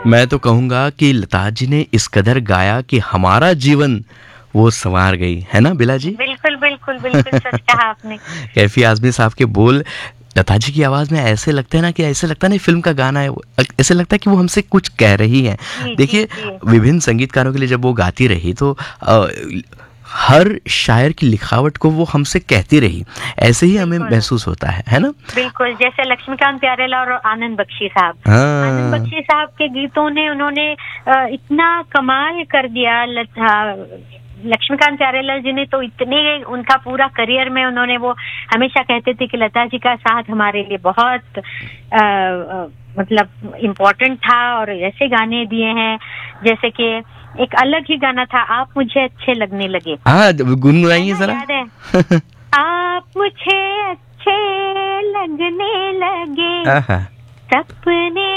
मैं तो कहूँगा कि लता जी ने इस कदर गाया कि हमारा जीवन वो संवार गई, है ना बिला जी? बिल्कुल बिल्कुल बिल्कुल सच कहा आपने। कैफी आजमी साहब के बोल लता जी की आवाज में ऐसे लगता है ना कि ऐसे लगता है ना फिल्म का गाना है, ऐसे लगता है कि वो हमसे कुछ कह रही है। जी जी देखिए जी। विभिन्न संगीतकारों के लिए जब वो गाती रही तो हर शायर की लिखावट को वो हमसे कहती रही, ऐसे ही हमें बिल्कुल महसूस होता है ना? बिल्कुल, जैसे लक्ष्मीकांत प्यारेलाल और आनंद बख्शी साहब। आनंद हाँ। बख्शी साहब के गीतों ने उन्होंने इतना कमाल कर दिया। लक्ष्मीकांत प्यारेलाल जी ने तो इतने, उनका पूरा करियर में उन्होंने, वो हमेशा कहते थे कि लता जी का साथ हमारे लिए बहुत मतलब इम्पोर्टेंट था, और ऐसे गाने दिए हैं जैसे कि एक अलग ही गाना था, आप मुझे अच्छे लगने लगे। हाँ गुनगुनाइए जरा। याद है? आप मुझे अच्छे लगने लगे, आहा। सपने